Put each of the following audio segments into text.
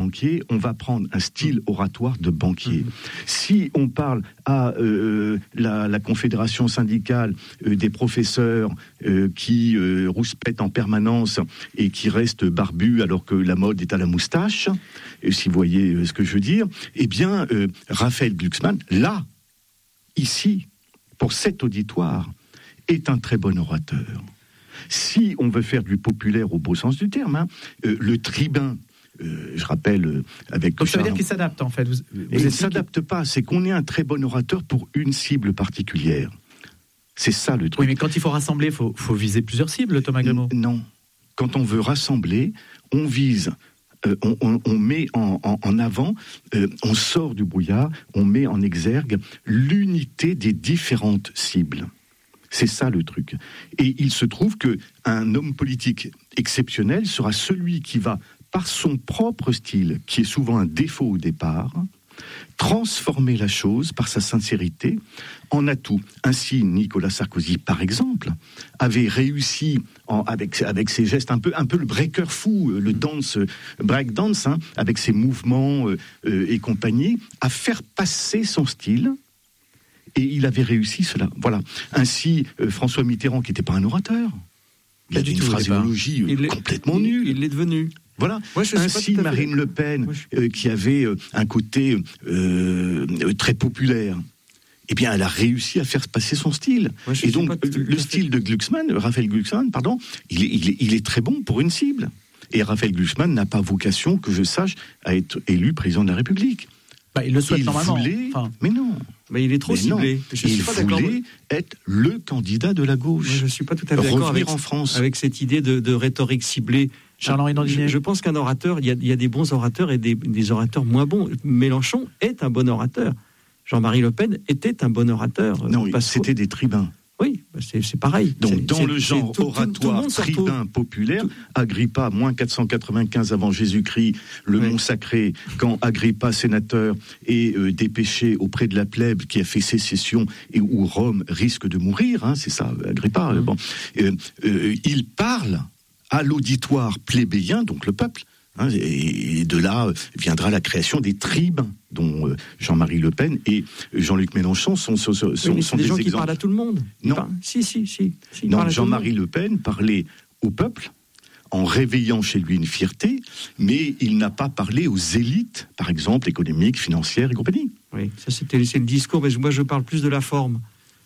banquier, on va prendre un style oratoire de banquier. Si on parle à la confédération syndicale des professeurs qui rouspètent en permanence et qui restent barbus alors que la mode est à la moustache, si vous voyez ce que je veux dire, eh bien, Raphaël Glucksmann, là, ici, pour cet auditoire, est un très bon orateur. Si on veut faire du populaire au beau sens du terme, le tribun, je rappelle, avec... Donc ça veut dire qu'il s'adapte, en fait. Il ne s'adapte pas, c'est qu'on est un très bon orateur pour une cible particulière. C'est ça le truc. Oui, mais quand il faut rassembler, il faut viser plusieurs cibles, Thomas Grimaud. Non. Quand on veut rassembler, on vise... on met en avant, on sort du brouillard, on met en exergue l'unité des différentes cibles. C'est ça le truc. Et il se trouve qu'un homme politique exceptionnel sera celui qui va, par son propre style, qui est souvent un défaut au départ, transformer la chose par sa sincérité en atout. Ainsi, Nicolas Sarkozy, par exemple, avait réussi avec ses gestes un peu le breaker fou, le break dance, avec ses mouvements et compagnie, à faire passer son style. Et il avait réussi cela. Voilà. Ainsi, François Mitterrand, qui n'était pas un orateur, il avait une phraséologie complètement nulle. Il l'est devenu. Voilà. Ainsi, Marine Le Pen, qui avait un côté très populaire, eh bien, elle a réussi à faire passer son style. Et donc, le style de Glucksmann, Raphaël Glucksmann, pardon, il est très bon pour une cible. Et Raphaël Glucksmann n'a pas vocation, que je sache, à être élu président de la République. Il le souhaite normalement. Mais non. Mais il est trop ciblé. Il voulait être le candidat de la gauche. Moi, je ne suis pas tout à fait d'accord avec cette idée de rhétorique ciblée. Charles-Henri Dandinet. Je pense qu'un orateur, il y a des bons orateurs et des orateurs moins bons. Mélenchon est un bon orateur. Jean-Marie Le Pen était un bon orateur. Non, c'était des tribuns. Oui, c'est pareil. Donc, dans le genre oratoire tribun populaire, Agrippa, moins 495 avant Jésus-Christ, le Mont Sacré, quand Agrippa, sénateur, est dépêché auprès de la plèbe qui a fait sécession et où Rome risque de mourir, c'est ça, Agrippa, il parle à l'auditoire plébéien, donc le peuple, et de là viendra la création des tribes dont Jean-Marie Le Pen et Jean-Luc Mélenchon sont des gens exemples. Qui parlent à tout le monde. Non, non, Jean-Marie Le Pen parlait au peuple en réveillant chez lui une fierté, mais il n'a pas parlé aux élites, par exemple économiques, financières et compagnie. Oui, ça c'est le discours, mais moi je parle plus de la forme.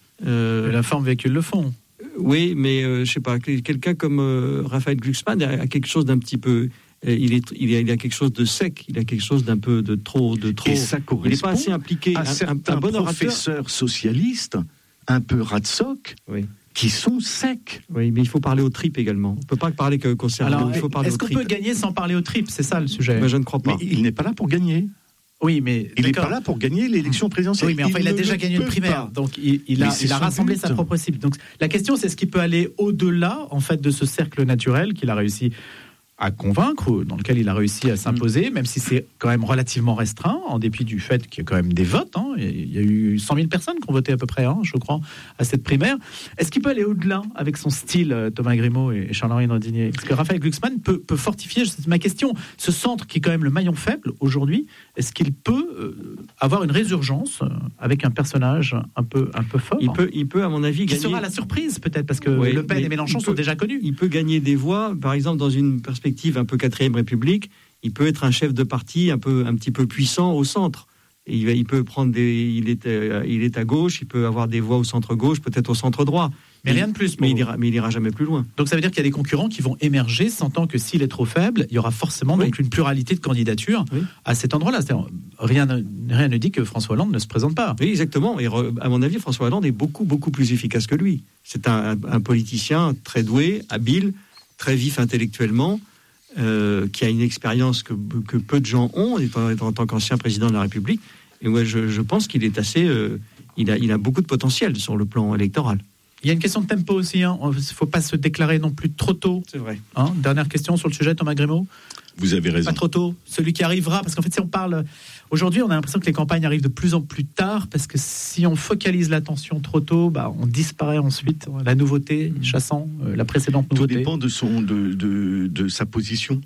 La forme véhicule le fond. Oui, mais je sais pas, quelqu'un comme Raphaël Glucksmann a quelque chose d'un petit peu... Il a quelque chose de sec, il a quelque chose d'un peu de trop. Et ça correspond, il n'est pas assez impliqué. À certains bon professeurs socialistes, un peu ratsoc, qui sont secs. Oui, mais il faut parler aux tripes également. On ne peut pas parler que concernant. Alors, il faut parler est-ce qu'on peut gagner sans parler aux tripes ? C'est ça le sujet. Mais je ne crois pas. Mais il n'est pas là pour gagner. Oui, mais il n'est pas là pour gagner l'élection présidentielle. Oui, mais enfin, il a déjà gagné une primaire, donc il a rassemblé sa propre cible. Donc la question, c'est est-ce qu'il peut aller au-delà, en fait, de ce cercle naturel qu'il a réussi à convaincre, dans lequel il a réussi à s'imposer, même si c'est quand même relativement restreint, en dépit du fait qu'il y a quand même des votes. Il y a eu 100 000 personnes qui ont voté à peu près, je crois, à cette primaire. Est-ce qu'il peut aller au-delà avec son style, Thomas Grimaud et Charles-Henri Dandinet ? Est-ce que Raphaël Glucksmann peut fortifier, c'est ma question, ce centre qui est quand même le maillon faible aujourd'hui, est-ce qu'il peut avoir une résurgence avec un personnage un peu fort ? Il peut, à mon avis, gagner... Qui sera la surprise, peut-être, parce que Le Pen et Mélenchon sont déjà connus. Il peut gagner des voix, par exemple, dans une perspective un peu 4e République, il peut être un chef de parti un petit peu puissant au centre. Et il peut prendre il est à gauche, il peut avoir des voix au centre-gauche, peut-être au centre-droit. Mais rien de plus. Mais il ira jamais plus loin. Donc ça veut dire qu'il y a des concurrents qui vont émerger, sentant que s'il est trop faible, il y aura forcément donc une pluralité de candidatures à cet endroit-là. Rien ne dit que François Hollande ne se présente pas. Oui, exactement. Et à mon avis, François Hollande est beaucoup, beaucoup plus efficace que lui. C'est un politicien très doué, habile, très vif intellectuellement, qui a une expérience que peu de gens ont, en tant qu'ancien président de la République. Et moi, je pense qu'il est assez... il a beaucoup de potentiel sur le plan électoral. Il y a une question de tempo aussi. Il ne faut pas se déclarer non plus trop tôt. C'est vrai. Dernière question sur le sujet, Thomas Grimaud. Vous avez raison. Pas trop tôt. Celui qui arrivera, parce qu'en fait, si on parle... Aujourd'hui, on a l'impression que les campagnes arrivent de plus en plus tard, parce que si on focalise l'attention trop tôt, on disparaît ensuite. La nouveauté chassant la précédente nouveauté. Tout dépend de sa position.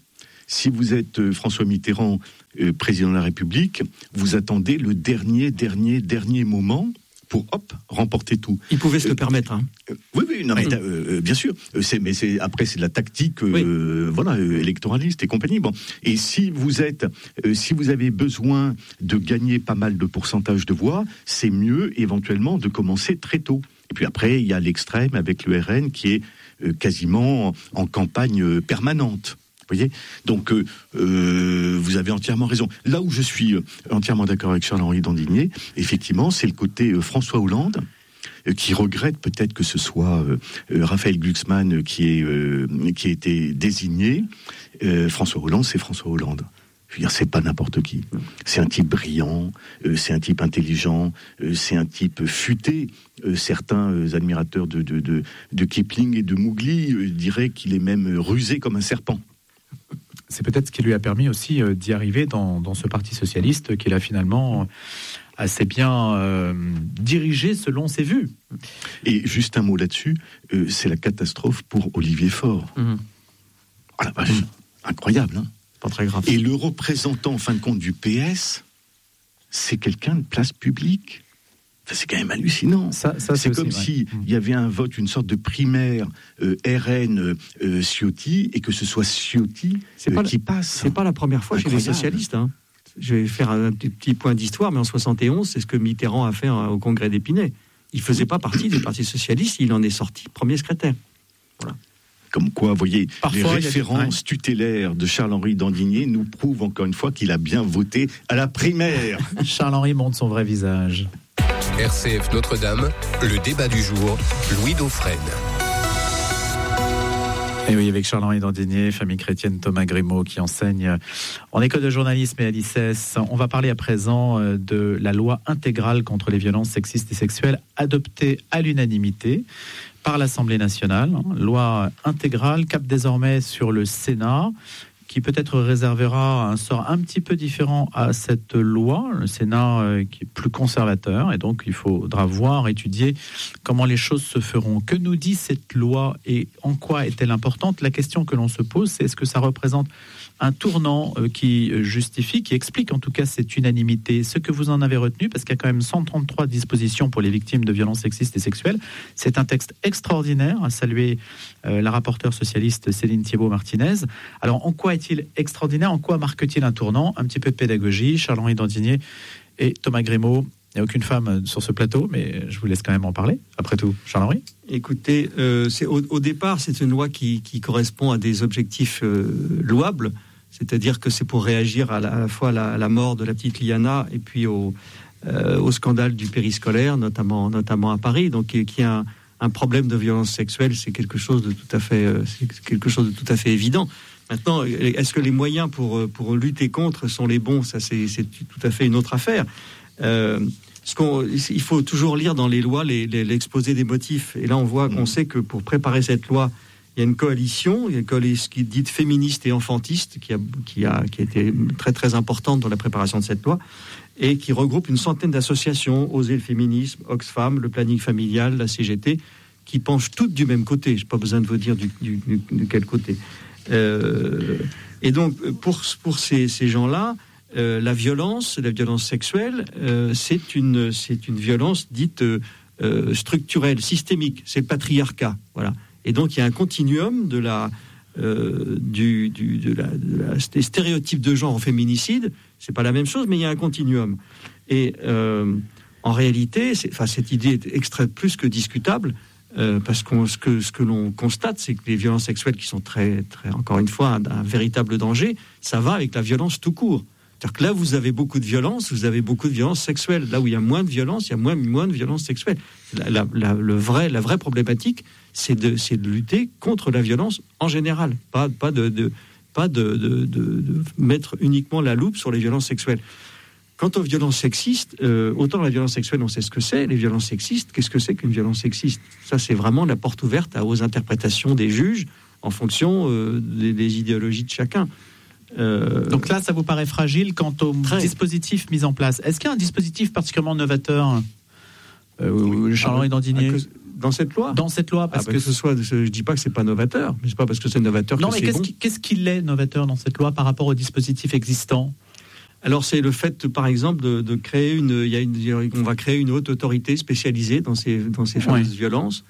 Si vous êtes François Mitterrand, président de la République, vous attendez le dernier moment pour remporter tout. Il pouvait se le permettre. Hein. Oui, non, mais bien sûr. Après, c'est de la tactique, électoraliste et compagnie. Bon, et si vous avez besoin de gagner pas mal de pourcentage de voix, c'est mieux éventuellement de commencer très tôt. Et puis après, il y a l'extrême avec le RN qui est quasiment en campagne permanente. Vous voyez ? Donc, vous avez entièrement raison. Là où je suis entièrement d'accord avec Charles-Henri Dandigné, effectivement, c'est le côté François Hollande, qui regrette peut-être que ce soit Raphaël Glucksmann qui ait été désigné. François Hollande, c'est François Hollande. Je veux dire, c'est pas n'importe qui. C'est un type brillant, c'est un type intelligent, c'est un type futé. Certains admirateurs de Kipling et de Mowgli diraient qu'il est même rusé comme un serpent. C'est peut-être ce qui lui a permis aussi d'y arriver dans ce parti socialiste qu'il a finalement assez bien dirigé selon ses vues. Et juste un mot là-dessus, c'est la catastrophe pour Olivier Faure. Oh la vache, incroyable, hein ? Pas très grave. Et le représentant, en fin de compte, du PS, c'est quelqu'un de place publique. Enfin, c'est quand même hallucinant. Ça c'est comme si il y avait un vote, une sorte de primaire RN Ciotti, et que ce soit Ciotti qui passe. C'est pas la première fois chez les socialistes. Hein. Je vais faire un petit point d'histoire, mais en 71, c'est ce que Mitterrand a fait au Congrès d'Épinay. Il faisait pas partie du Parti socialiste, il en est sorti premier secrétaire. Voilà. Comme quoi, vous voyez, parfois, les références tutélaires de Charles-Henri Dandigné nous prouvent encore une fois qu'il a bien voté à la primaire. Charles-Henri montre son vrai visage. RCF Notre-Dame, le débat du jour, Louis Dauphren. Et oui, avec Charles-Henri Dandigné, famille chrétienne Thomas Grimaud qui enseigne en école de journalisme et à l'ICES. On va parler à présent de la loi intégrale contre les violences sexistes et sexuelles adoptée à l'unanimité par l'Assemblée nationale. Loi intégrale cap désormais sur le Sénat, qui peut-être réservera un sort un petit peu différent à cette loi. Le Sénat qui est plus conservateur, et donc il faudra voir, étudier comment les choses se feront. Que nous dit cette loi et en quoi est-elle importante ? La question que l'on se pose, c'est est-ce que ça représente un tournant qui justifie, qui explique en tout cas cette unanimité. Ce que vous en avez retenu, parce qu'il y a quand même 133 dispositions pour les victimes de violences sexistes et sexuelles. C'est un texte extraordinaire, à saluer la rapporteure socialiste Céline Thiébaut-Martinez. Alors, en quoi est-il extraordinaire ? En quoi marque-t-il un tournant ? Un petit peu de pédagogie, Charles-Henri Dandigné et Thomas Grimaud. Il n'y a aucune femme sur ce plateau, mais je vous laisse quand même en parler. Après tout, Charles-Henri ? Écoutez, au départ, c'est une loi qui correspond à des objectifs louables. C'est-à-dire que c'est pour réagir à la fois à la mort de la petite Liana et puis au scandale du périscolaire, notamment à Paris. Donc, qu'il y a un problème de violence sexuelle, c'est quelque chose de tout à fait évident. Maintenant, est-ce que les moyens pour lutter contre sont les bons ? Ça, c'est tout à fait une autre affaire. Il faut toujours lire dans les lois l'exposé des motifs. Et là, on sait que pour préparer cette loi, il y a une coalition qui est dite féministe et enfantiste, qui a été très très importante dans la préparation de cette loi, et qui regroupe une centaine d'associations, Oser le féminisme, Oxfam, le planning familial, la CGT, qui penchent toutes du même côté. Je n'ai pas besoin de vous dire de quel côté. Et donc, pour ces gens-là, la violence sexuelle, c'est une violence dite structurelle, systémique. C'est le patriarcat, voilà. Et donc, il y a un continuum des stéréotypes de genre en féminicide. C'est pas la même chose, mais il y a un continuum. Et en réalité, cette idée est plus que discutable, parce que ce que l'on constate, c'est que les violences sexuelles, qui sont très, très, encore une fois, un véritable danger, ça va avec la violence tout court. C'est-à-dire que là, vous avez beaucoup de violence, vous avez beaucoup de violence sexuelle. Là où il y a moins de violence, il y a moins de violence sexuelle. La vraie problématique, c'est de lutter contre la violence en général, pas de mettre uniquement la loupe sur les violences sexuelles. Quant aux violences sexistes, autant la violence sexuelle, on sait ce que c'est. Les violences sexistes, qu'est-ce que c'est qu'une violence sexiste ? Ça, c'est vraiment la porte ouverte aux interprétations des juges en fonction des idéologies de chacun. Donc là, ça vous paraît fragile quant au dispositif mis en place. Est-ce qu'il y a un dispositif particulièrement novateur, Charles-Henri Dandigné ? dans cette loi. Dans cette loi, parce que je dis pas que c'est pas novateur, mais c'est pas parce que c'est novateur non, que mais c'est bon. Qu'est-ce qu'il est novateur dans cette loi par rapport aux dispositifs existants? Alors c'est le fait, par exemple, de créer on va créer une haute autorité spécialisée dans ces fameuses violences.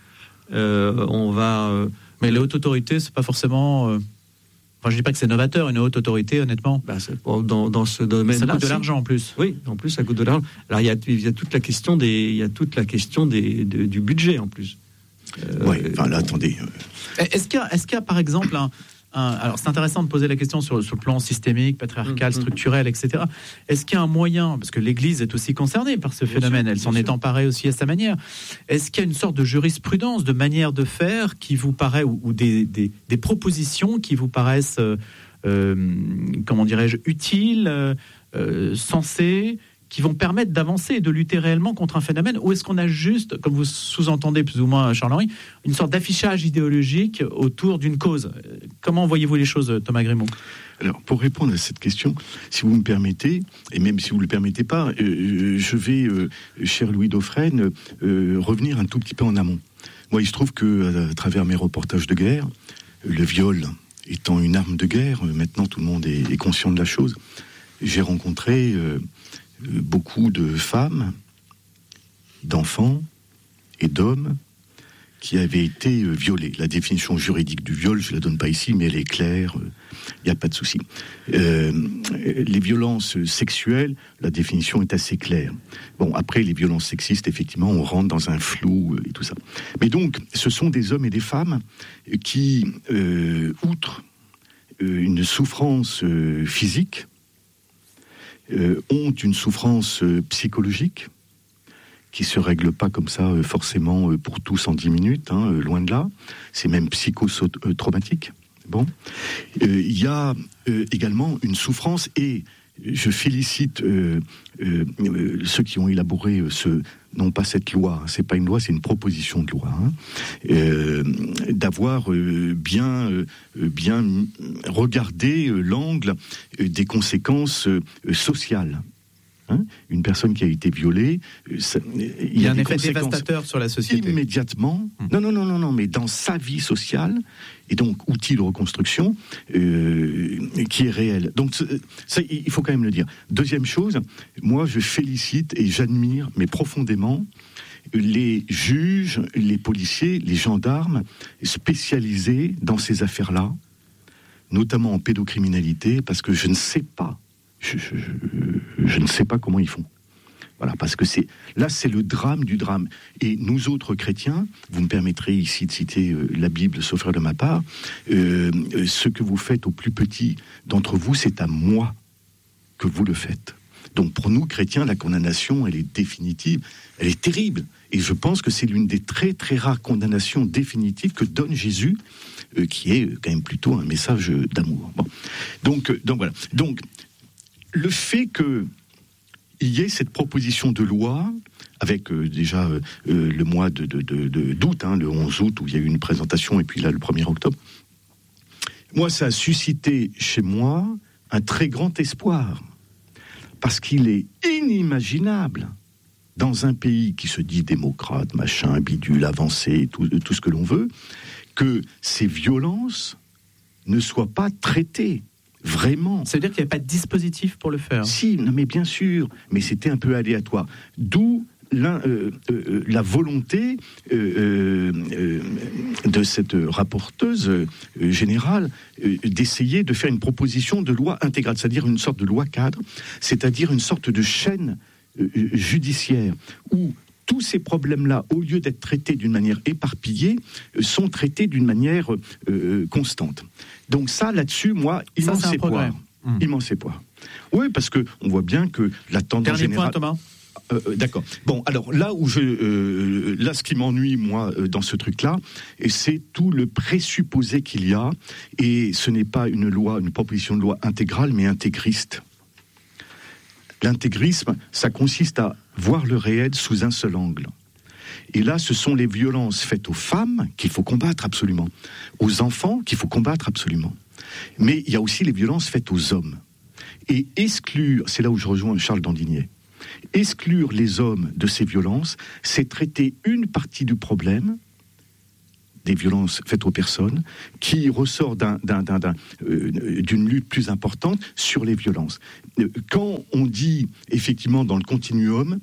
Mais la haute autorité, c'est pas forcément. Enfin, je dis pas que c'est novateur, une haute autorité, honnêtement. Dans ce domaine-là, ça coûte de l'argent en plus. Oui, en plus ça coûte de l'argent. Alors il y a toute la question du budget en plus. Là, attendez. Est-ce qu'il y a par exemple alors c'est intéressant de poser la question sur le plan systémique, patriarcal, structurel, etc. Est-ce qu'il y a un moyen, parce que l'Église est aussi concernée par ce phénomène, elle s'en est emparée aussi à sa manière, est-ce qu'il y a une sorte de jurisprudence, de manière de faire qui vous paraît, ou des propositions qui vous paraissent, comment dirais-je, utiles, sensées, qui vont permettre d'avancer et de lutter réellement contre un phénomène, ou est-ce qu'on a juste, comme vous sous-entendez plus ou moins, Charles-Henri, une sorte d'affichage idéologique autour d'une cause? Comment voyez-vous les choses, Thomas Grémaux? Alors, pour répondre à cette question, si vous me permettez, et même si vous ne le permettez pas, je vais, cher Louis Dauphren, revenir un tout petit peu en amont. Moi, il se trouve que, à travers mes reportages de guerre, le viol étant une arme de guerre, maintenant tout le monde est conscient de la chose, j'ai rencontré beaucoup de femmes, d'enfants et d'hommes qui avaient été violés. La définition juridique du viol, je ne la donne pas ici, mais elle est claire, il n'y a pas de souci. Les violences sexuelles, la définition est assez claire. Bon, après, les violences sexistes, effectivement, on rentre dans un flou et tout ça. Mais donc, ce sont des hommes et des femmes qui, outre une souffrance physique, ont une souffrance psychologique qui se règle pas comme ça forcément pour tous en 10 minutes, loin de là. C'est même psychotraumatique. Bon, il y a également une souffrance, et je félicite ceux qui ont élaboré non pas cette loi, c'est pas une loi, c'est une proposition de loi, d'avoir bien regardé l'angle des conséquences sociales. Une personne qui a été violée, il y a un effet dévastateur sur la société. Immédiatement. Non, mais dans sa vie sociale, et donc outil de reconstruction qui est réel. Donc ça, il faut quand même le dire. Deuxième chose, moi je félicite et j'admire, mais profondément, les juges, les policiers, les gendarmes spécialisés dans ces affaires-là, notamment en pédocriminalité, parce que je ne sais pas. Je ne sais pas comment ils font. Voilà, parce que c'est le drame du drame. Et nous autres chrétiens, vous me permettrez ici de citer la Bible, sauf erreur de ma part, ce que vous faites aux plus petits d'entre vous, c'est à moi que vous le faites. Donc pour nous chrétiens, la condamnation, elle est définitive, elle est terrible. Et je pense que c'est l'une des très très rares condamnations définitives que donne Jésus, qui est quand même plutôt un message d'amour. Bon. Donc voilà. Donc le fait qu'il y ait cette proposition de loi, avec déjà le mois d'août, le 11 août, où il y a eu une présentation, et puis là, le 1er octobre, moi, ça a suscité chez moi un très grand espoir. Parce qu'il est inimaginable, dans un pays qui se dit démocrate, machin, bidule, avancé, tout ce que l'on veut, que ces violences ne soient pas traitées. Vraiment. Ça veut dire qu'il n'y avait pas de dispositif pour le faire? Si, non, mais bien sûr, mais c'était un peu aléatoire. D'où la volonté de cette rapporteuse générale d'essayer de faire une proposition de loi intégrale, c'est-à-dire une sorte de loi cadre, c'est-à-dire une sorte de chaîne judiciaire où tous ces problèmes-là, au lieu d'être traités d'une manière éparpillée, sont traités d'une manière constante. Donc ça, là-dessus, moi, immense espoir. Immense espoir. Oui, parce que on voit bien que la tendance générale... Dernier point, Thomas. D'accord. Bon, alors là où ce qui m'ennuie moi dans ce truc-là, c'est tout le présupposé qu'il y a, et ce n'est pas une proposition de loi intégrale, mais intégriste. L'intégrisme, ça consiste à voir le réel sous un seul angle. Et là, ce sont les violences faites aux femmes qu'il faut combattre absolument, aux enfants qu'il faut combattre absolument. Mais il y a aussi les violences faites aux hommes. Et exclure, c'est là où je rejoins Charles Dandinier, Exclure les hommes de ces violences, c'est traiter une partie du problème des violences faites aux personnes, qui ressort d'une lutte plus importante sur les violences. Quand on dit, effectivement, dans le continuum,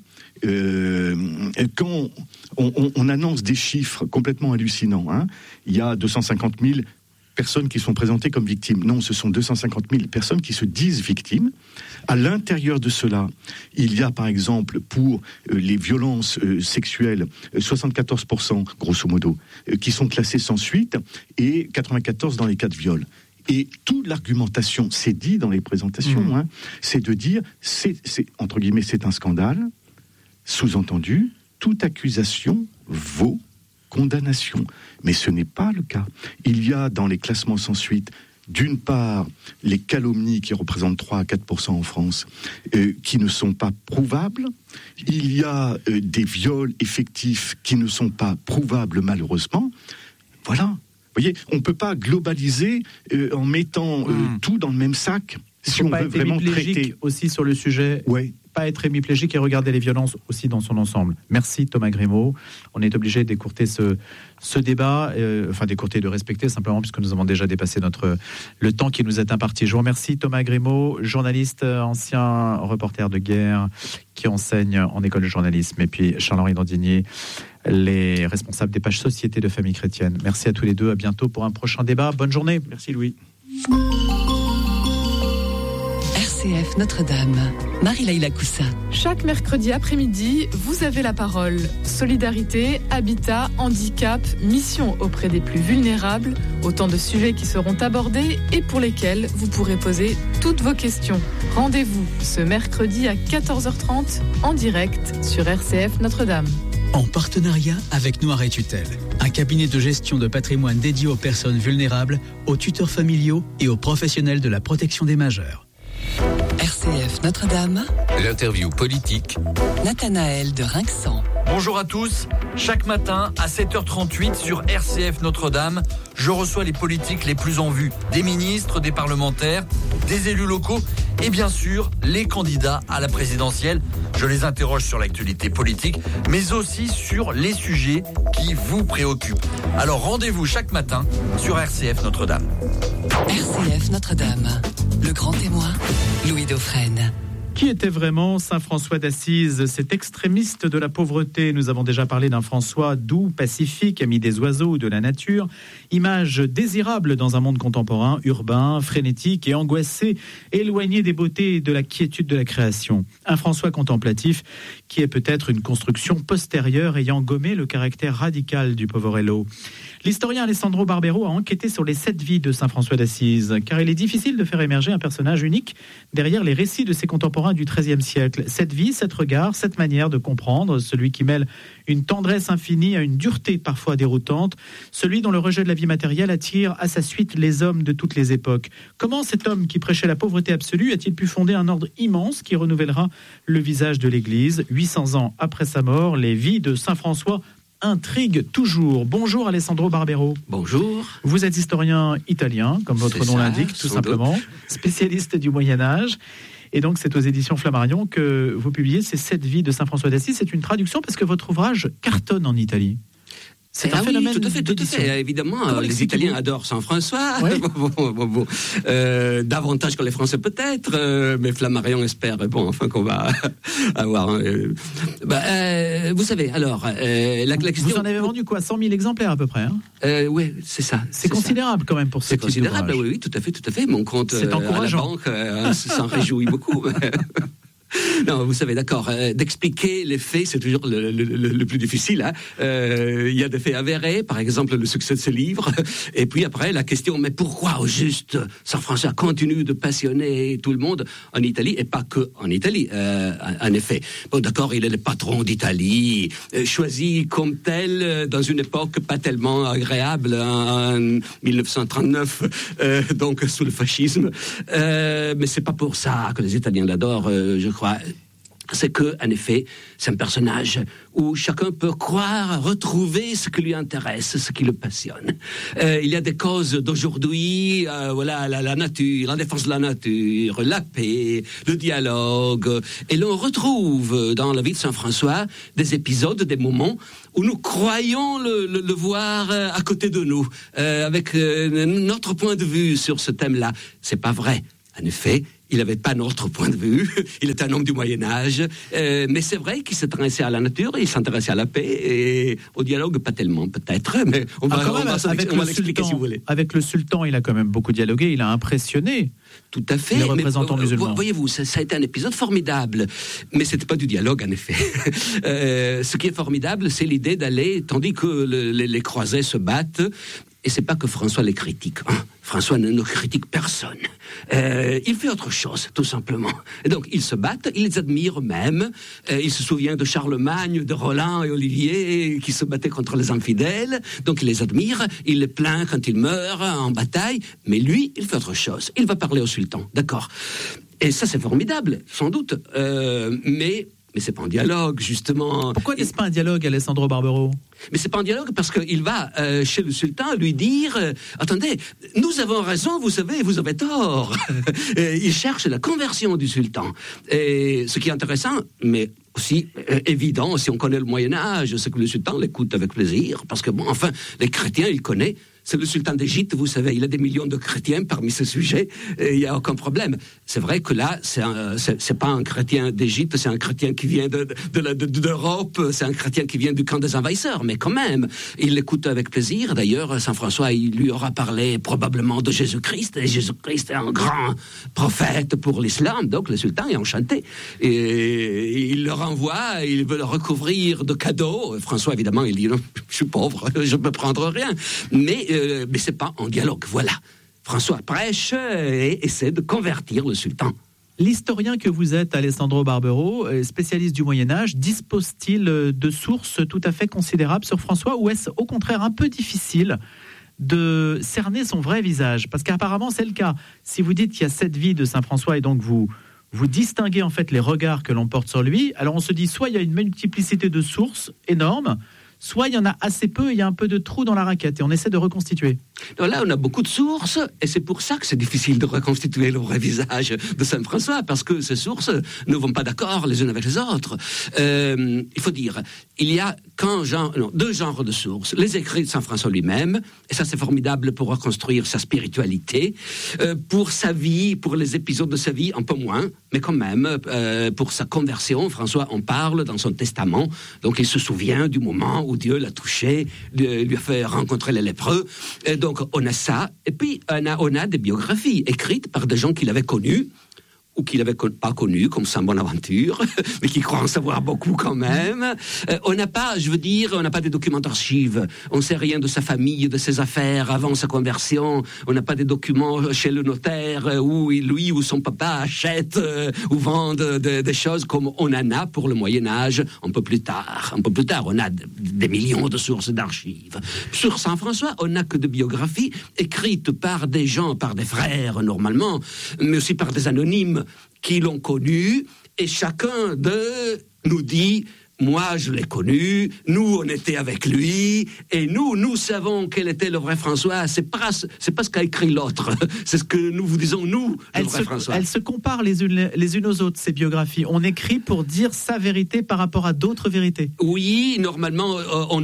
quand on annonce des chiffres complètement hallucinants, il y a 250 000 personnes qui sont présentées comme victimes. Non, ce sont 250 000 personnes qui se disent victimes. À l'intérieur de cela, il y a par exemple pour les violences sexuelles 74% grosso modo qui sont classées sans suite et 94% dans les cas de viol. Et toute l'argumentation, c'est dit dans les présentations, c'est de dire, c'est entre guillemets, c'est un scandale. Sous-entendu, toute accusation vaut condamnation. Mais ce n'est pas le cas. Il y a dans les classements sans suite, d'une part, les calomnies qui représentent 3 à 4% en France, qui ne sont pas prouvables. Il y a des viols effectifs qui ne sont pas prouvables, malheureusement. Voilà. Vous voyez, on ne peut pas globaliser en mettant tout dans le même sac. Si on veut vraiment traiter aussi sur le sujet. Ouais. Pas être hémiplégique et regarder les violences aussi dans son ensemble. Merci Thomas Grimaud. On est obligé d'écourter ce débat, d'écourter, de respecter simplement, puisque nous avons déjà dépassé le temps qui nous est imparti. Je vous remercie Thomas Grimaud, journaliste, ancien reporter de guerre, qui enseigne en école de journalisme, et puis Charles-Henri Dandinier, les responsables des pages Société de Famille Chrétienne. Merci à tous les deux, à bientôt pour un prochain débat. Bonne journée. Merci Louis. RCF Notre-Dame, Marie-Laïla Coussa. Chaque mercredi après-midi, vous avez la parole. Solidarité, habitat, handicap, mission auprès des plus vulnérables, autant de sujets qui seront abordés et pour lesquels vous pourrez poser toutes vos questions. Rendez-vous ce mercredi à 14h30 en direct sur RCF Notre-Dame. En partenariat avec Noir et Tutelle, un cabinet de gestion de patrimoine dédié aux personnes vulnérables, aux tuteurs familiaux et aux professionnels de la protection des majeurs. RCF Notre-Dame. L'interview politique. Nathanaël de Rinxan. Bonjour à tous. Chaque matin à 7h38 sur RCF Notre-Dame, je reçois les politiques les plus en vue. Des ministres, des parlementaires, des élus locaux et bien sûr les candidats à la présidentielle. Je les interroge sur l'actualité politique, mais aussi sur les sujets qui vous préoccupent. Alors rendez-vous chaque matin sur RCF Notre-Dame. RCF Notre-Dame. Le grand témoin, Louis Dauphren. Qui était vraiment Saint François d'Assise, cet extrémiste de la pauvreté? Nous avons déjà parlé d'un François doux, pacifique, ami des oiseaux ou de la nature. Image désirable dans un monde contemporain, urbain, frénétique et angoissé, éloigné des beautés et de la quiétude de la création. Un François contemplatif qui est peut-être une construction postérieure ayant gommé le caractère radical du Poverello. L'historien Alessandro Barbero a enquêté sur les 7 vies de Saint François d'Assise, car il est difficile de faire émerger un personnage unique derrière les récits de ses contemporains du XIIIe siècle. 7 vies, 7 regards, 7 manières de comprendre, celui qui mêle une tendresse infinie à une dureté parfois déroutante, celui dont le rejet de la vie matérielle attire à sa suite les hommes de toutes les époques. Comment cet homme qui prêchait la pauvreté absolue a-t-il pu fonder un ordre immense qui renouvellera le visage de l'Église? 800 ans après sa mort, les vies de Saint François intrigue toujours. Bonjour Alessandro Barbero. Bonjour. Vous êtes historien italien, comme votre nom l'indique, tout simplement, spécialiste du Moyen-Âge. Et donc, c'est aux éditions Flammarion que vous publiez ces 7 vies de Saint François d'Assise. C'est une traduction parce que votre ouvrage cartonne en Italie. C'est un phénomène. Oui, tout à fait. Évidemment, les Italiens adorent Saint François. Oui. Davantage que les Français peut-être, mais Flammarion espère qu'on va avoir. Vous savez, alors, la question. Vous en avez vendu quoi, 100 000 exemplaires à peu près, hein? Oui, c'est ça. C'est considérable quand même pour ce type d'ouvrage. C'est considérable, oui, tout à fait. Mon compte à la banque s'en réjouit beaucoup. Non, vous savez, d'accord, d'expliquer les faits, c'est toujours le plus difficile. Hein. Il y a des faits avérés, par exemple le succès de ce livre, et puis après la question, mais pourquoi au juste Saint François continue de passionner tout le monde en Italie, et pas que en Italie, en effet. Bon, d'accord, il est le patron d'Italie, choisi comme tel dans une époque pas tellement agréable, en 1939, donc sous le fascisme, mais c'est pas pour ça que les Italiens l'adorent, je crois. c'est que, en effet, c'est un personnage où chacun peut croire, retrouver ce qui lui intéresse, ce qui le passionne. Il y a des causes d'aujourd'hui, voilà, la nature, la défense de la nature, la paix, le dialogue. Et l'on retrouve dans la vie de Saint François des épisodes, des moments où nous croyons le voir à côté de nous, avec notre point de vue sur ce thème-là. C'est pas vrai. En effet, il n'avait pas notre point de vue, il était un homme du Moyen-Âge, mais c'est vrai qu'il s'intéressait à la nature, il s'intéressait à la paix, et au dialogue, pas tellement peut-être, mais on va l'expliquer si vous voulez. Avec le sultan, il a quand même beaucoup dialogué, il a impressionné. Tout à fait. Les représentants musulmans. Voyez-vous, ça a été un épisode formidable, mais c'était pas du dialogue en effet. Ce qui est formidable, c'est l'idée d'aller, tandis que les croisés se battent, et c'est pas que François les critique. Hein. François ne critique personne. Il fait autre chose, tout simplement. Et donc, ils se battent, ils les admirent même. Il se souvient de Charlemagne, de Roland et Olivier qui se battaient contre les infidèles. Donc, il les admire, il les plaint quand ils meurent en bataille. Mais lui, il fait autre chose. Il va parler au sultan, d'accord. Et ça, c'est formidable, sans doute. Mais c'est pas un dialogue, justement. Pourquoi n'est-ce pas un dialogue, Alessandro Barbero ? Mais c'est pas un dialogue parce qu'il va chez le sultan lui dire attendez, nous avons raison, vous savez, vous avez tort. Il cherche la conversion du sultan. Et ce qui est intéressant, mais aussi évident, si on connaît le Moyen-Âge, c'est que le sultan l'écoute avec plaisir, parce que bon, enfin, les chrétiens, il connaît. C'est le sultan d'Égypte, vous savez, il a des millions de chrétiens parmi ces sujets, et il n'y a aucun problème. C'est vrai que là, c'est pas un chrétien d'Égypte, c'est un chrétien qui vient d'Europe, c'est un chrétien qui vient du camp des envahisseurs, mais quand même, il l'écoute avec plaisir. D'ailleurs, Saint François, il lui aura parlé probablement de Jésus-Christ, et Jésus-Christ est un grand prophète pour l'islam, donc le sultan est enchanté. Et il le renvoie, il veut le recouvrir de cadeaux. François, évidemment, il dit non, je suis pauvre, je ne peux prendre rien. Mais c'est pas en dialogue, voilà. François prêche et essaie de convertir le sultan. L'historien que vous êtes, Alessandro Barbero, spécialiste du Moyen-Âge, dispose-t-il de sources tout à fait considérables sur François, ou est-ce au contraire un peu difficile de cerner son vrai visage ? Parce qu'apparemment c'est le cas. Si vous dites qu'il y a 7 vies de Saint François et donc vous distinguez en fait les regards que l'on porte sur lui, alors on se dit soit il y a une multiplicité de sources énorme, soit il y en a assez peu et il y a un peu de trou dans la raquette et on essaie de reconstituer. Donc là, on a beaucoup de sources et c'est pour ça que c'est difficile de reconstituer le vrai visage de Saint François, parce que ces sources ne vont pas d'accord les unes avec les autres. Il faut dire, il y a 2 genres de sources. Les écrits de Saint François lui-même, et ça c'est formidable pour reconstruire sa spiritualité. Pour sa vie, pour les épisodes de sa vie, un peu moins, mais quand même, pour sa conversion, François en parle dans son testament. Donc il se souvient du moment où Dieu l'a touché, lui a fait rencontrer les lépreux. Et donc on a ça, et puis on a des biographies écrites par des gens qu'il avait connus, ou qu'il n'avait pas connu, comme Saint Bonaventure, mais qui croit en savoir beaucoup quand même. On n'a pas des documents d'archives. On ne sait rien de sa famille, de ses affaires avant sa conversion. On n'a pas des documents chez le notaire où lui ou son papa achètent ou vendent des choses comme on en a pour le Moyen-Âge un peu plus tard. On a des millions de sources d'archives. Sur Saint François, on n'a que des biographies écrites par des gens, par des frères normalement, mais aussi par des anonymes qui l'ont connu, et chacun d'eux nous dit moi je l'ai connu, nous on était avec lui, et nous savons quel était le vrai François. C'est pas ce qu'a écrit l'autre, c'est ce que nous vous disons nous, le vrai François. Elles se comparent les unes aux autres, ces biographies. On écrit pour dire sa vérité par rapport à d'autres vérités. Oui, normalement on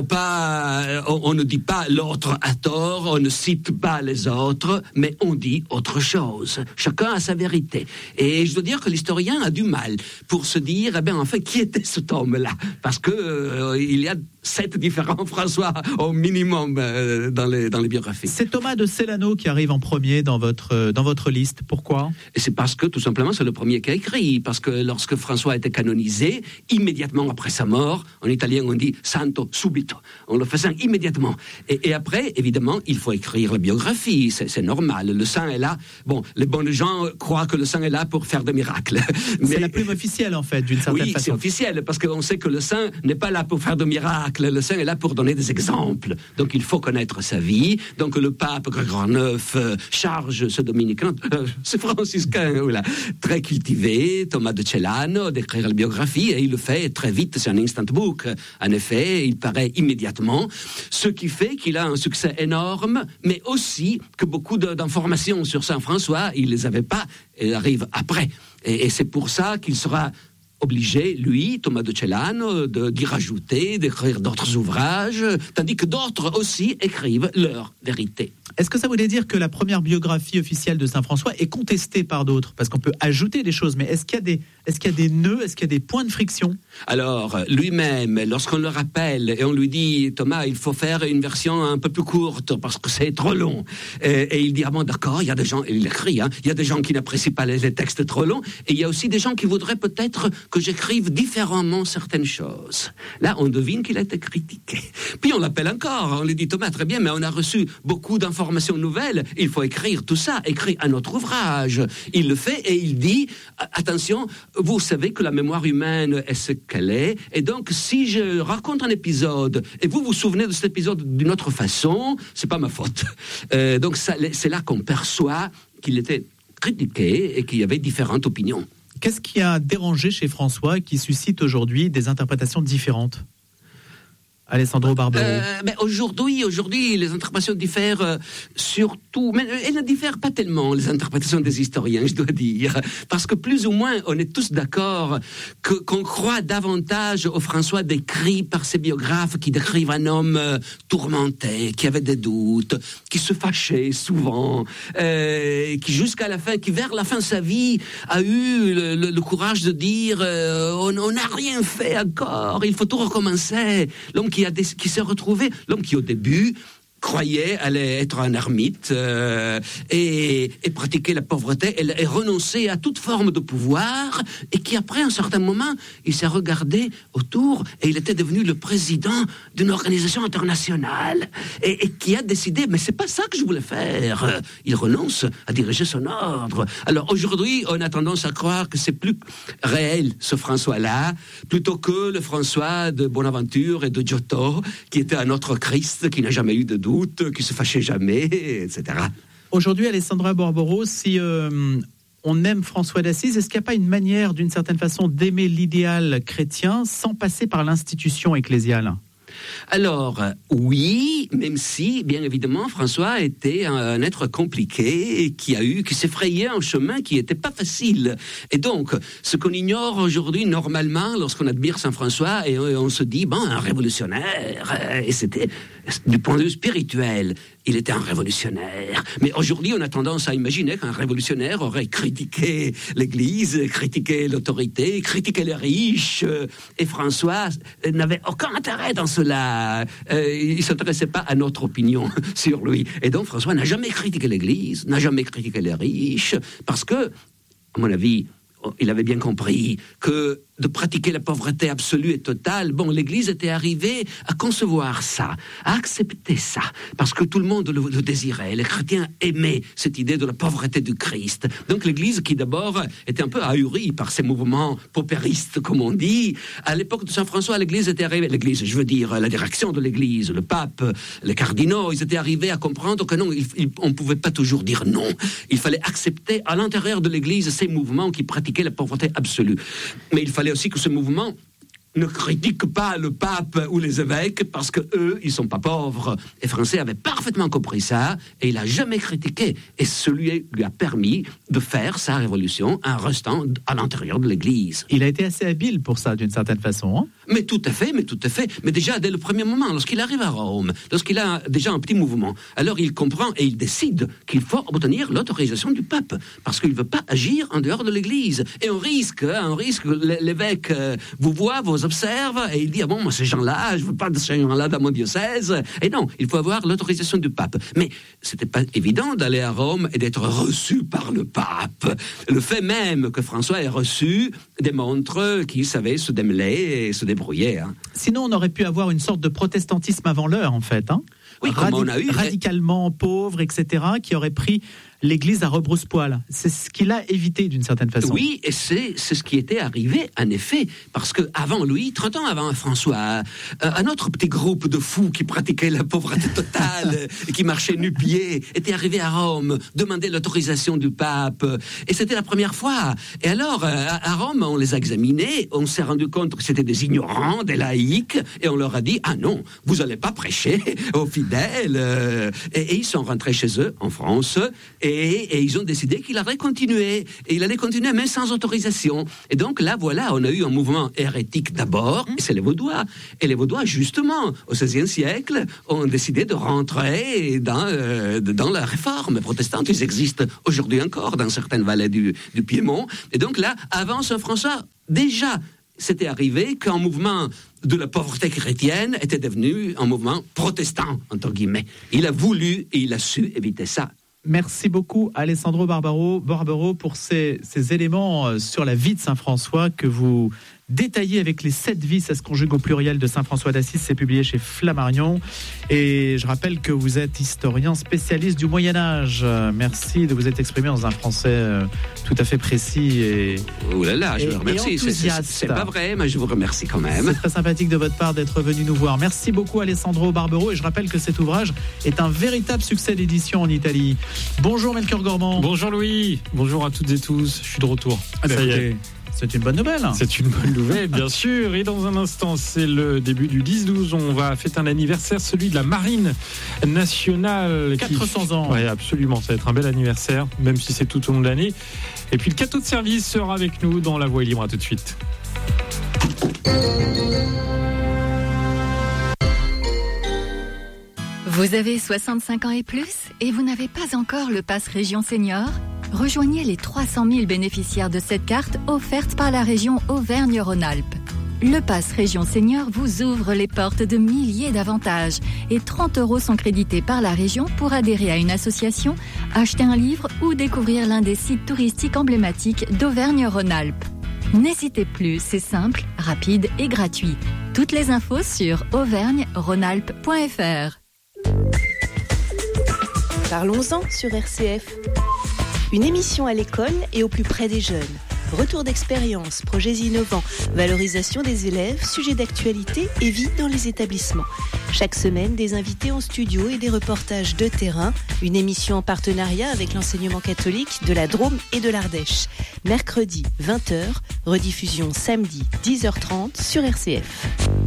ne dit pas l'autre a tort, on ne cite pas les autres, mais on dit autre chose. Chacun a sa vérité. Et je dois dire que l'historien a du mal pour se dire en fait qui était cet homme là, parce que il y a 7 différents François au minimum dans les biographies. C'est Thomas de Celano qui arrive en premier dans votre liste. Pourquoi ? Et c'est parce que tout simplement c'est le premier qui a écrit, parce que lorsque François a été canonisé, immédiatement après sa mort, en italien on dit santo subito, on le faisait immédiatement. Et après, évidemment, il faut écrire la biographie, c'est normal, le saint est là. Bon, les bons gens croient que le saint est là pour faire des miracles. Mais c'est la plume officielle en fait, d'une certaine façon. Oui, c'est officiel, parce qu'on sait que le saint n'est pas là pour faire de miracles. miracles. Le saint est là pour donner des exemples. Donc il faut connaître sa vie. Donc le pape Grégoire IX charge ce dominicain, ce franciscain, voilà, très cultivé, Thomas de Celano, d'écrire la biographie, et il le fait très vite, c'est un instant book. En effet, il paraît immédiatement, ce qui fait qu'il a un succès énorme, mais aussi que beaucoup d'informations sur Saint François, il les avait pas, et arrivent après. Et c'est pour ça qu'il sera obligé, lui, Thomas de Celano, d'y rajouter, d'écrire d'autres ouvrages, tandis que d'autres aussi écrivent leur vérité. Est-ce que ça voulait dire que la première biographie officielle de Saint François est contestée par d'autres? Parce qu'on peut ajouter des choses, mais est-ce qu'il y a des nœuds, est-ce qu'il y a des points de friction? Alors, lui-même, lorsqu'on le rappelle et on lui dit, Thomas, il faut faire une version un peu plus courte parce que c'est trop long. Et il dit, ah bon, d'accord, il y a des gens, il écrit, il y a des gens qui n'apprécient pas les textes trop longs, et il y a aussi des gens qui voudraient peut-être que j'écrive différemment certaines choses. Là, on devine qu'il a été critiqué. Puis on l'appelle encore, on lui dit, Thomas, très bien, mais on a reçu beaucoup d'informations nouvelles, il faut écrire tout ça, écrire un autre ouvrage. Il le fait et il dit, attention, vous savez que la mémoire humaine est ce qu'elle est, et donc si je raconte un épisode et vous vous souvenez de cet épisode d'une autre façon, c'est pas ma faute. Donc c'est là qu'on perçoit qu'il était critiqué et qu'il y avait différentes opinions. Qu'est-ce qui a dérangé chez François qui suscite aujourd'hui des interprétations différentes? Alessandro Barbero. Mais aujourd'hui, les interprétations diffèrent surtout, mais elles ne diffèrent pas tellement, les interprétations des historiens, je dois dire, parce que plus ou moins, on est tous d'accord qu'on croit davantage au François décrit par ses biographes qui décrivent un homme tourmenté, qui avait des doutes, qui se fâchait souvent, qui jusqu'à la fin, qui vers la fin de sa vie a eu le courage de dire on n'a rien fait encore, il faut tout recommencer. L'homme qui s'est retrouvé, l'homme qui au début croyait allait être un ermite et pratiquer la pauvreté et renoncer à toute forme de pouvoir, et qui après un certain moment il s'est regardé autour et il était devenu le président d'une organisation internationale et qui a décidé, mais c'est pas ça que je voulais faire. Il renonce à diriger son ordre. Alors aujourd'hui on a tendance à croire que c'est plus réel ce François-là plutôt que le François de Bonaventure et de Giotto qui était un autre Christ qui n'a jamais eu de doute, qui se fâchait jamais, etc. Aujourd'hui, Alessandra Barbero, si on aime François d'Assise, est-ce qu'il n'y a pas une manière, d'une certaine façon, d'aimer l'idéal chrétien sans passer par l'institution ecclésiale ? Alors, oui, même si, bien évidemment, François était un être compliqué et qui s'est frayé un chemin qui n'était pas facile. Et donc, ce qu'on ignore aujourd'hui, normalement, lorsqu'on admire Saint François, et on se dit, bon, un révolutionnaire, et c'était, du point de vue spirituel, il était un révolutionnaire. Mais aujourd'hui, on a tendance à imaginer qu'un révolutionnaire aurait critiqué l'Église, critiqué l'autorité, critiqué les riches. Et François n'avait aucun intérêt dans cela. Il ne s'intéressait pas à notre opinion sur lui. Et donc, François n'a jamais critiqué l'Église, n'a jamais critiqué les riches, parce que, à mon avis, il avait bien compris que de pratiquer la pauvreté absolue et totale, bon, l'Église était arrivée à concevoir ça, à accepter ça, parce que tout le monde le désirait. Les chrétiens aimaient cette idée de la pauvreté du Christ. Donc l'Église, qui d'abord était un peu ahurie par ces mouvements paupéristes, comme on dit, à l'époque de Saint François, l'Église était arrivée, l'Église, je veux dire, la direction de l'Église, le pape, les cardinaux, ils étaient arrivés à comprendre que non, on ne pouvait pas toujours dire non. Il fallait accepter à l'intérieur de l'Église ces mouvements qui pratiquaient la pauvreté absolue. Mais il fallait aussi que ce mouvement ne critique pas le pape ou les évêques parce que eux, ils sont pas pauvres. Et François avait parfaitement compris ça et il a jamais critiqué. Et celui lui a permis de faire sa révolution en restant à l'intérieur de l'Église. Il a été assez habile pour ça, d'une certaine façon. Hein? Mais tout à fait. Mais déjà, dès le premier moment, lorsqu'il arrive à Rome, lorsqu'il a déjà un petit mouvement, alors il comprend et il décide qu'il faut obtenir l'autorisation du pape parce qu'il ne veut pas agir en dehors de l'Église. Et on risque, l'évêque vous voit, vous observe et il dit, ah bon, moi ces gens-là, je ne veux pas de ces gens-là dans mon diocèse. Et non, il faut avoir l'autorisation du pape. Mais c'était pas évident d'aller à Rome et d'être reçu par le pape. Le fait même que François ait reçu démontre qu'il savait se démêler et se débrouiller. Hein. Sinon, on aurait pu avoir une sorte de protestantisme avant l'heure, en fait. Hein, oui, comme on a eu. Radicalement pauvre, etc., qui aurait pris l'Église à rebrousse-poil. C'est ce qu'il a évité d'une certaine façon. Oui, et c'est ce qui était arrivé, en effet, parce que avant lui, 30 ans avant François, un autre petit groupe de fous qui pratiquaient la pauvreté totale et qui marchaient nu-pieds était arrivé à Rome, demandait l'autorisation du pape, et c'était la première fois. Et alors, à Rome, on les a examinés, on s'est rendu compte que c'était des ignorants, des laïcs, et on leur a dit, ah non, vous n'allez pas prêcher aux fidèles. Et ils sont rentrés chez eux, en France, et ils ont décidé qu'il allait continuer. Et il allait continuer même sans autorisation. Et donc là, voilà, on a eu un mouvement hérétique d'abord, et c'est les Vaudois. Et les Vaudois, justement, au XVIe siècle, ont décidé de rentrer dans la réforme protestante. Ils existent aujourd'hui encore dans certaines vallées du Piémont. Et donc là, avant Saint François, déjà, c'était arrivé qu'un mouvement de la pauvreté chrétienne était devenu un mouvement protestant, entre guillemets. Il a voulu et il a su éviter ça. Merci beaucoup Alessandro Barbero pour ces éléments sur la vie de Saint François que vous détaillez avec les 7 vies, ça se conjugue au pluriel de Saint François d'Assise, c'est publié chez Flammarion. Et je rappelle que vous êtes historien spécialiste du Moyen-Âge. Merci de vous être exprimé dans un français tout à fait précis et oh là là, je vous remercie. C'est pas vrai, mais je vous remercie quand même. C'est très sympathique de votre part d'être venu nous voir. Merci beaucoup Alessandro Barbero, et je rappelle que cet ouvrage est un véritable succès d'édition en Italie. Bonjour Melchior Gormand. Bonjour Louis, bonjour à toutes et tous, je suis de retour. Ça y est. C'est une bonne nouvelle. C'est une bonne nouvelle, bien sûr. Et dans un instant, c'est le début du 10-12. On va fêter un anniversaire, celui de la Marine nationale. 400 ans. Oui, absolument. Ça va être un bel anniversaire, même si c'est tout au long de l'année. Et puis le cadeau de service sera avec nous dans La Voix est libre. À tout de suite. Vous avez 65 ans et plus et vous n'avez pas encore le Pass Région Senior ? Rejoignez les 300 000 bénéficiaires de cette carte offerte par la région Auvergne-Rhône-Alpes. Le Pass Région Senior vous ouvre les portes de milliers d'avantages et 30 € sont crédités par la région pour adhérer à une association, acheter un livre ou découvrir l'un des sites touristiques emblématiques d'Auvergne-Rhône-Alpes. N'hésitez plus, c'est simple, rapide et gratuit. Toutes les infos sur auvergne-rhône-alpes.fr. Parlons-en sur RCF. Une émission à l'école et au plus près des jeunes. Retour d'expérience, projets innovants, valorisation des élèves, sujets d'actualité et vie dans les établissements. Chaque semaine, des invités en studio et des reportages de terrain. Une émission en partenariat avec l'enseignement catholique de la Drôme et de l'Ardèche. Mercredi 20h, rediffusion samedi 10h30 sur RCF.